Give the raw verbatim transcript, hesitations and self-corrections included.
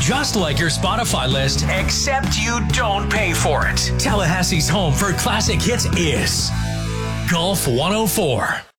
just like your Spotify list, except you don't pay for it. Tallahassee's home for classic hits is Golf one oh four.